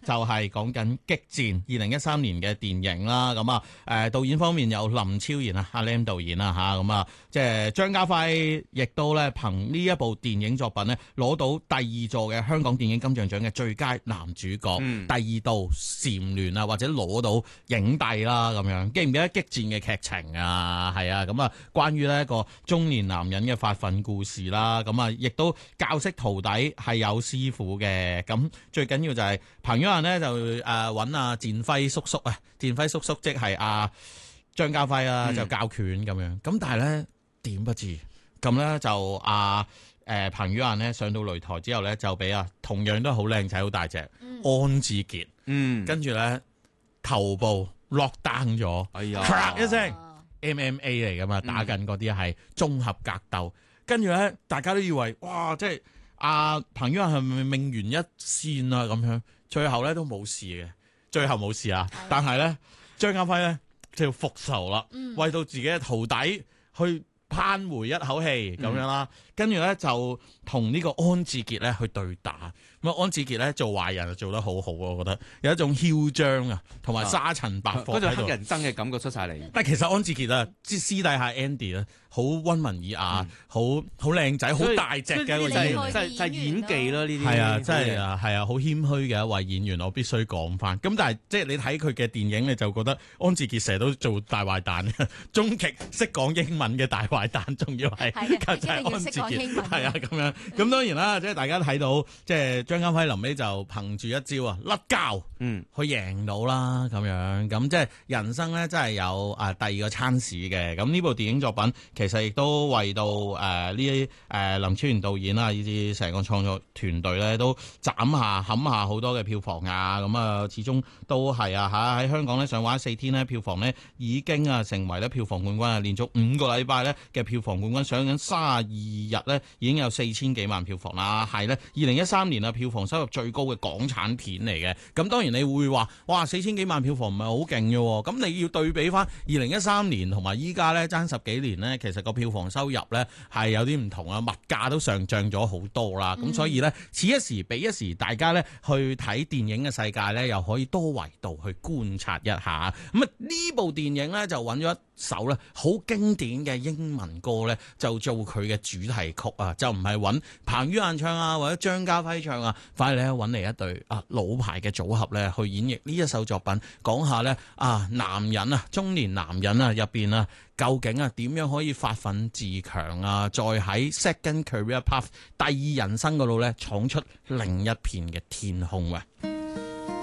就係講緊激戰2013年嘅電影啦。咁導演方面有林超賢啊，阿 Lam 導演啦嚇。咁即係張家輝亦都咧憑呢一部電影作品咧攞到第2座嘅香港電影金像獎嘅最佳男主角，第2度蟬聯啊，或者攞到影帝啦咁樣。記唔記得激戰嘅劇情啊？係啊，咁關於呢一個中年男人嘅發奮故事啦。咁亦都教識徒弟係有師傅嘅。咁最緊要就係彭于晏呢，就揾阿戰輝叔叔啊，戰輝叔叔即係阿張家輝啊，就教拳咁樣。咁但係咧點不知咁咧就彭于晏呢上到擂台之後咧就俾同樣都好靚仔好大隻安志傑，跟住咧頭部落單咗，一聲 MMA 嚟噶嘛，打緊嗰啲係綜合格鬥，跟住咧大家都以為哇，即係彭于晏係咪命懸一線啊咁樣，最後咧都冇事嘅，最後冇事啊，但係咧張家輝咧就要復仇啦，為到自己嘅徒弟去攀回一口氣咁樣啦，跟住咧就同呢個安志傑咧去對打。咁安志傑咧做壞人就做得好好，我覺得有一種囂張啊，同埋沙塵白火嗰種黑人憎嘅感覺出晒嚟。 但其實安志傑私底下 Andy 咧好溫文爾雅，好靚仔，好大隻嘅一個演員， 就係演技咯呢啲。 係啊，真係係啊，好謙虛嘅一位演員，我必須講翻。咁但係即係你睇佢嘅電影，你就覺得安志傑成日都做大壞蛋，終極識講英文嘅大壞蛋，仲要係就係安志傑，係啊咁樣。咁當然啦，即係大家睇到即係張家輝臨尾就憑住一招甩膠，去贏到啦咁樣。咁即係人生咧，真係有第二個餐市嘅。咁呢部電影作品其實亦都為到呢啲林超賢導演啦，以至成個創作團隊咧都冚下好多嘅票房啊。咁始終都係喺香港咧上畫4天咧，票房咧已經成為咧票房冠軍啊！連續5個禮拜咧嘅票房冠軍，上緊32日咧已經有4000幾萬票房啦，係咧2013年啊票房收入最高嘅港產片嚟嘅。咁當然你會話哇4000幾萬票房唔係好勁嘅喎，咁你要對比翻2013年同埋依家咧爭10幾年咧，其實個票房收入咧係有啲唔同啊，物價都上漲咗好多啦。咁所以咧此一時彼一時，大家咧去睇電影嘅世界咧又可以多維度去觀察一下。咁呢部電影咧就揾咗一首咧好經典嘅英文歌咧，就做佢嘅主題曲啊，就唔係揾彭于晏唱啊，或者張家輝唱啊，反而咧揾嚟一隊老牌嘅組合咧去演繹呢一首作品，講下咧男人中年男人入邊究竟點樣可以發奮自強啊，再喺 second career path 第二人生嗰度咧闖出另一片嘅天空啊！